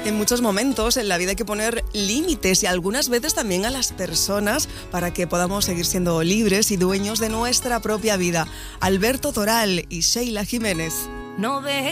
En muchos momentos en la vida hay que poner límites y algunas veces también a las personas para que podamos seguir siendo libres y dueños de nuestra propia vida. Alberto Toral y Sheila Jiménez. No deje